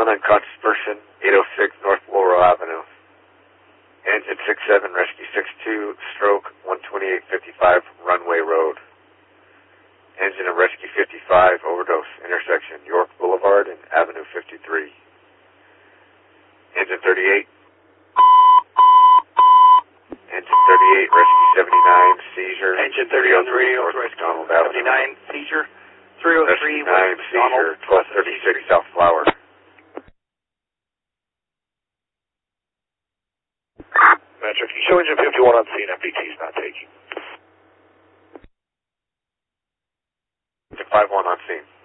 1, unconscious person, 806 North Laurel Avenue. Engine 67, Rescue 62, stroke 12855, Runway Road. Engine of Rescue 55, overdose, intersection, York Boulevard and Avenue 53. Engine 38. Engine 38, Rescue 79, seizure. Engine 3003, North Macdonald Avenue. 79, seizure. 303, Rescue 9, seizure, 1236 South Flower. Metro, can you show engine 51 on scene? MPT is not taking. Engine 51 on scene.